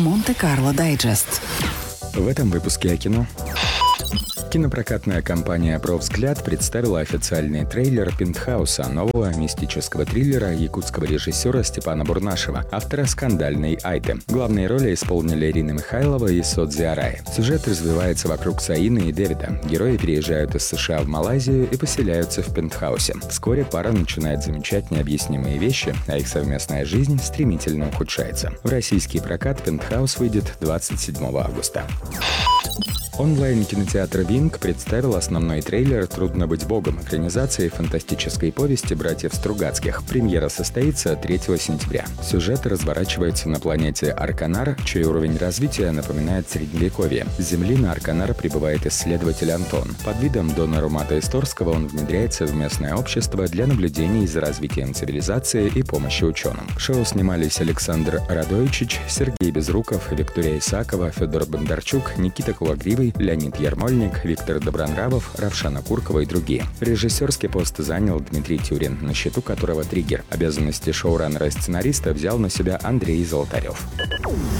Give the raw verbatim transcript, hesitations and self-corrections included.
Монте-Карло Дайджест. В этом выпуске о кино. Кинопрокатная компания «Про-взгляд» представила официальный трейлер «Пентхауса», нового мистического триллера якутского режиссера Степана Бурнашева, автора скандальной «Айты». Главные роли исполнили Ирина Михайлова и Содзи Арай. Сюжет развивается вокруг Саины и Дэвида. Герои переезжают из США в Малайзию и поселяются в пентхаусе. Вскоре пара начинает замечать необъяснимые вещи, а их совместная жизнь стремительно ухудшается. В российский прокат «Пентхаус» выйдет двадцать седьмого августа. Онлайн-кинотеатр «Винг» представил основной трейлер «Трудно быть богом» экранизации фантастической повести братьев Стругацких. Премьера состоится третьего сентября. Сюжет разворачивается на планете Арканар, чей уровень развития напоминает Средневековье. С Земли на Арканар прибывает исследователь Антон. Под видом донора Румата Исторского он внедряется в местное общество для наблюдений за развитием цивилизации и помощи ученым. В шоу снимались Александр Радойчич, Сергей Безруков, Виктория Исакова, Федор Бондарчук, Никита Кулагривый, Леонид Ярмольник, Виктор Добронравов, Равшана Куркова и другие. Режиссерский пост занял Дмитрий Тюрин, на счету которого «Триггер». Обязанности шоураннера и сценариста взял на себя Андрей Золотарев.